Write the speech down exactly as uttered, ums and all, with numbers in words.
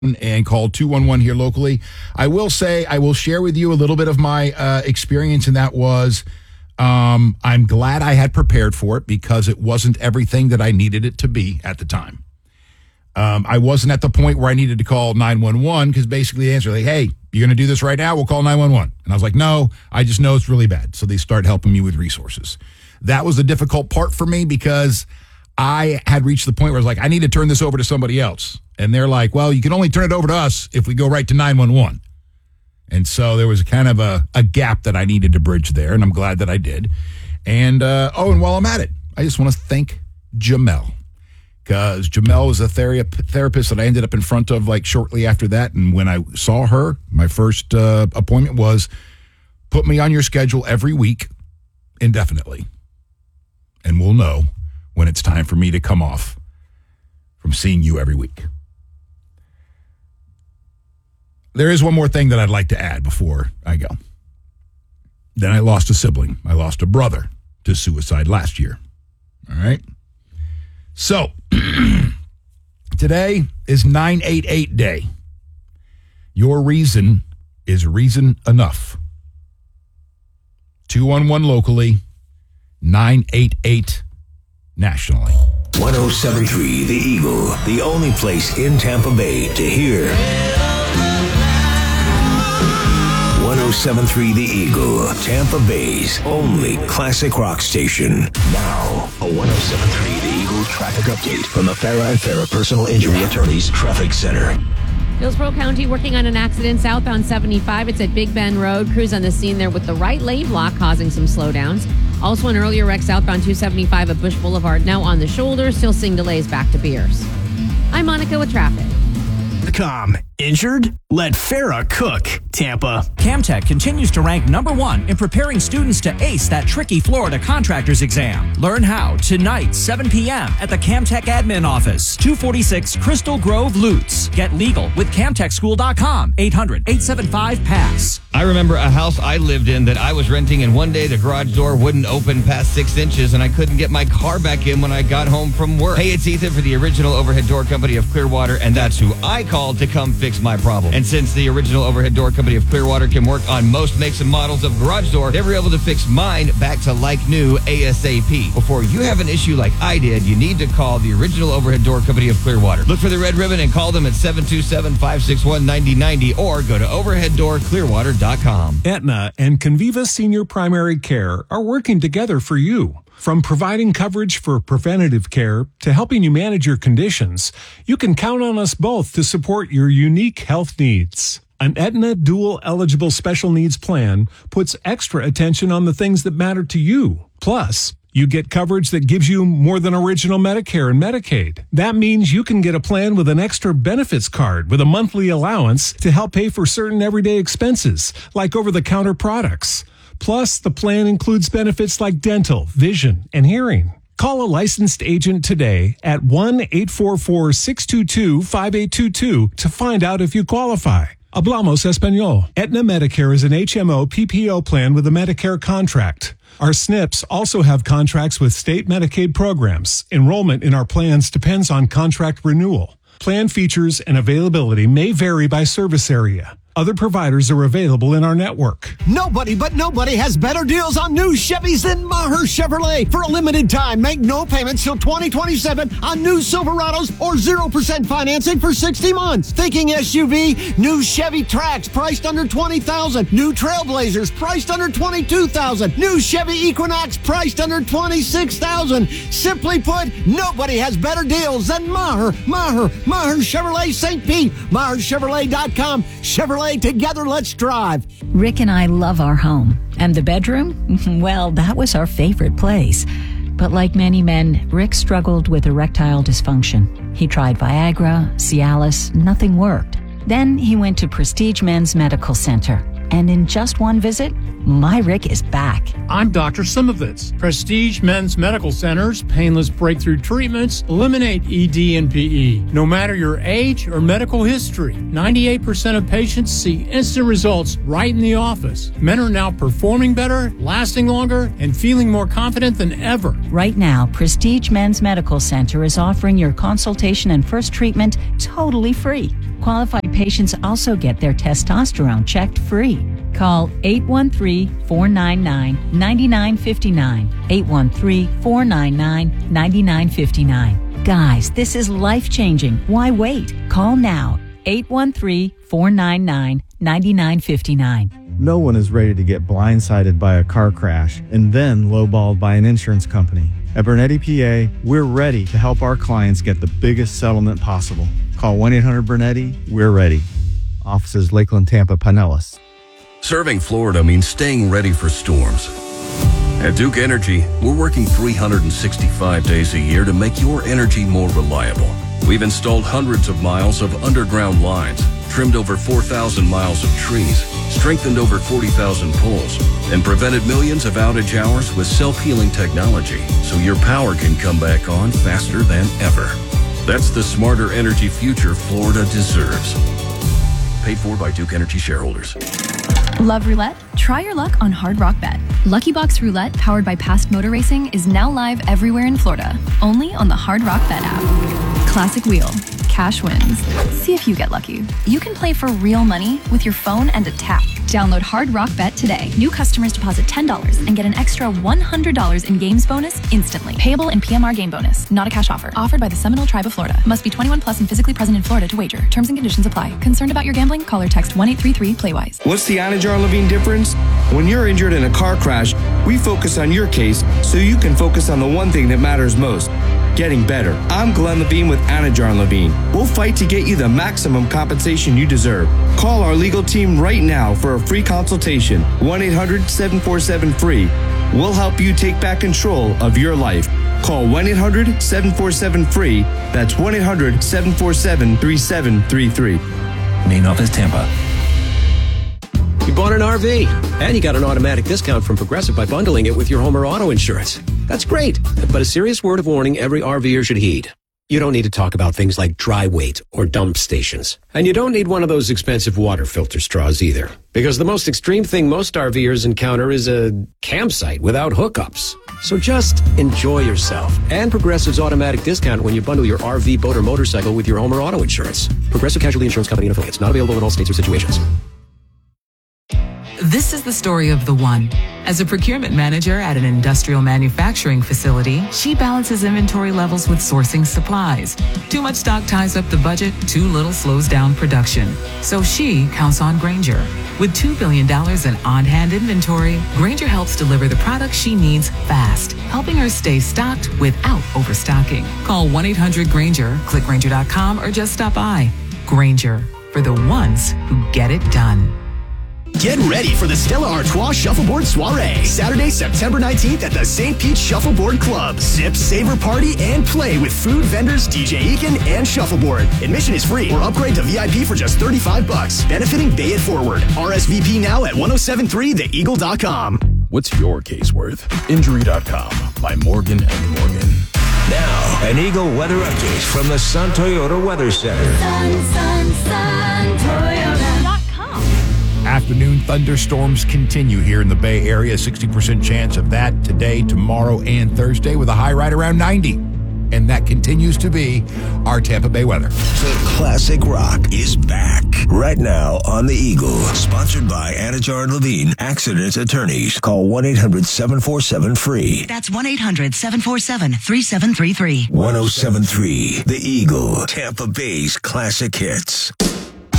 and call two one one here locally. I will say, I will share with you a little bit of my uh, experience, and that was um, I'm glad I had prepared for it because it wasn't everything that I needed it to be at the time. Um, I wasn't at the point where I needed to call nine one one because basically the answer like, hey, you're going to do this right now? We'll call nine one one. And I was like, no, I just know it's really bad. So they start helping me with resources. That was the difficult part for me because I had reached the point where I was like, I need to turn this over to somebody else. And they're like, well, you can only turn it over to us if we go right to nine one one. And so there was kind of a, a gap that I needed to bridge there, and I'm glad that I did. And, uh, oh, and while I'm at it, I just want to thank Jamel, because Jamel was a thera- therapist that I ended up in front of like shortly after that. And when I saw her, my first uh, appointment was put me on your schedule every week indefinitely. And we'll know when it's time for me to come off from seeing you every week. There is one more thing that I'd like to add before I go. Then I lost a sibling. I lost a brother to suicide last year. All right. So today is nine eight eight day. Your reason is reason enough. two one one locally, nine eight eight nationally. one oh seven point three The Eagle, the only place in Tampa Bay to hear. one oh seven point three The Eagle, Tampa Bay's only classic rock station. Now, a one oh seven point three The Eagle traffic update from the Farah and Farah Personal Injury Attorneys Traffic Center. Hillsborough County working on an accident southbound seventy-five. It's at Big Bend Road. Crews on the scene there with the right lane block causing some slowdowns. Also an earlier wreck southbound two seventy-five at Bush Boulevard. Now on the shoulder, still seeing delays back to Beers. I'm Monica with traffic. Com. Injured? Let Farah cook, Tampa. Camtech continues to rank number one in preparing students to ace that tricky Florida contractor's exam. Learn how tonight, seven p.m. at the Camtech admin office, two forty-six Crystal Grove, Lutz. Get legal with camtech school dot com, eight hundred, eight seven five, pass. I remember a house I lived in that I was renting, and one day the garage door wouldn't open past six inches, and I couldn't get my car back in when I got home from work. Hey, it's Ethan for the Original Overhead Door Company of Clearwater, and that's who I called to come fix my problem. And since the Original Overhead Door Company of Clearwater can work on most makes and models of garage door, they were able to fix mine back to like new ASAP. Before you have an issue like I did, you need to call the Original Overhead Door Company of Clearwater. Look for the red ribbon and call them at seven two seven, five six one, nine zero nine zero or go to overhead door clearwater dot com. Aetna and Conviva Senior Primary Care are working together for you. From providing coverage for preventative care to helping you manage your conditions, you can count on us both to support your unique health needs. An Aetna Dual Eligible Special Needs Plan puts extra attention on the things that matter to you. Plus, you get coverage that gives you more than original Medicare and Medicaid. That means you can get a plan with an extra benefits card with a monthly allowance to help pay for certain everyday expenses, like over-the-counter products. Plus, the plan includes benefits like dental, vision, and hearing. Call a licensed agent today at one eight four four, six two two, five eight two two to find out if you qualify. Hablamos Español. Aetna Medicare is an H M O P P O plan with a Medicare contract. Our S N Ps also have contracts with state Medicaid programs. Enrollment in our plans depends on contract renewal. Plan features and availability may vary by service area. Other providers are available in our network. Nobody but nobody has better deals on new Chevys than Maher Chevrolet. For a limited time, make no payments till twenty twenty-seven on new Silverados or zero percent financing for sixty months. Thinking S U V? New Chevy Trax priced under twenty thousand dollars. New Trailblazers priced under twenty-two thousand dollars. New Chevy Equinox priced under twenty-six thousand dollars. Simply put, nobody has better deals than Maher. Maher. Maher Chevrolet Saint Pete. Maher Chevrolet dot com. Chevrolet. Together, let's drive. Rick and I love our home. And the bedroom? Well, that was our favorite place. But like many men, Rick struggled with erectile dysfunction. He tried Viagra, Cialis, nothing worked. Then he went to Prestige Men's Medical Center. And in just one visit, my Rick is back. I'm Doctor Simovitz. Prestige Men's Medical Center's painless breakthrough treatments eliminate E D and P E. No matter your age or medical history, ninety-eight percent of patients see instant results right in the office. Men are now performing better, lasting longer, and feeling more confident than ever. Right now, Prestige Men's Medical Center is offering your consultation and first treatment totally free. Qualified patients also get their testosterone checked free. Call eight one three, four nine nine, nine nine five nine. eight one three, four nine nine, nine nine five nine. Guys, this is life-changing. Why wait? Call now. eight one three, four nine nine, nine nine five nine. No one is ready to get blindsided by a car crash and then lowballed by an insurance company. At Bernetti P A, we're ready to help our clients get the biggest settlement possible. Call one eight hundred Bernetti. We're ready. Offices Lakeland, Tampa, Pinellas. Serving Florida means staying ready for storms. At Duke Energy, we're working three hundred sixty-five days a year to make your energy more reliable. We've installed hundreds of miles of underground lines, trimmed over four thousand miles of trees, strengthened over forty thousand poles, and prevented millions of outage hours with self-healing technology so your power can come back on faster than ever. That's the smarter energy future Florida deserves. Paid for by Duke Energy shareholders. Love roulette? Try your luck on Hard Rock Bet. Lucky Box Roulette, powered by Past Motor Racing, is now live everywhere in Florida, only on the Hard Rock Bet app. Classic wheel, cash wins. See if you get lucky. You can play for real money with your phone and a tap. Download Hard Rock Bet today. New customers deposit ten dollars and get an extra one hundred dollars in games bonus instantly. Payable in P M R game bonus. Not a cash offer. Offered by the Seminole Tribe of Florida. Must be twenty-one plus and physically present in Florida to wager. Terms and conditions apply. Concerned about your gambling? Call or text one eight three three play wise. What's the Anajar Levine difference? When you're injured in a car crash, we focus on your case so you can focus on the one thing that matters most. Getting better. I'm Glenn Levine with Anajar Levine. We'll fight to get you the maximum compensation you deserve. Call our legal team right now for a free consultation. one eight hundred seven four seven free. We'll help you take back control of your life. Call one eight hundred seven four seven free. That's one eight hundred seven four seven three seven three three. Main office, Tampa. You bought an R V, and you got an automatic discount from Progressive by bundling it with your home or auto insurance. That's great, but a serious word of warning every RVer should heed. You don't need to talk about things like dry weight or dump stations. And you don't need one of those expensive water filter straws either. Because the most extreme thing most RVers encounter is a campsite without hookups. So just enjoy yourself and Progressive's automatic discount when you bundle your R V, boat, or motorcycle with your home or auto insurance. Progressive Casualty Insurance Company and affiliates. Not available in all states or situations. This is the story of the one. As a procurement manager at an industrial manufacturing facility, she balances inventory levels with sourcing supplies. Too much stock ties up the budget, too little slows down production. So she counts on Grainger. With two billion dollars in on-hand inventory, Grainger helps deliver the products she needs fast, helping her stay stocked without overstocking. Call one eight hundred Grainger, click Grainger dot com, or just stop by. Grainger, for the ones who get it done. Get ready for the Stella Artois Shuffleboard Soiree, Saturday, September nineteenth at the Saint Pete Shuffleboard Club. Sip, savor, party, and play with food vendors, D J Eakin, and Shuffleboard. Admission is free or upgrade to V I P for just thirty-five bucks. Benefiting Bay It Forward. R S V P now at ten seventy-three the eagle dot com. What's your case worth? Injury dot com by Morgan and Morgan. Now, an Eagle weather update from the Sun Toyota Weather Center. Sun, sun, sun, Toyota. Afternoon thunderstorms continue here in the Bay Area. sixty percent chance of that today, tomorrow, and Thursday with a high right around ninety. And that continues to be our Tampa Bay weather. The Classic Rock is back right now on the Eagle. Sponsored by Anajar Levine Accident Attorneys. Call one eight hundred seven four seven free. That's one eight hundred seven four seven three seven three three. ten seventy-three The Eagle. Tampa Bay's classic hits.